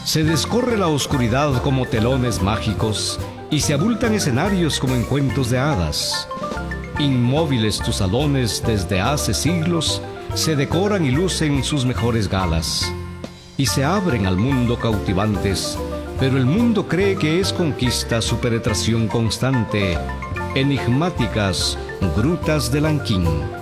Se descorre la oscuridad como telones mágicos y se abultan escenarios como en cuentos de hadas. Inmóviles tus salones desde hace siglos se decoran y lucen sus mejores galas. Y se abren al mundo cautivantes, pero el mundo cree que es conquista su penetración constante. Enigmáticas grutas de Lanquín.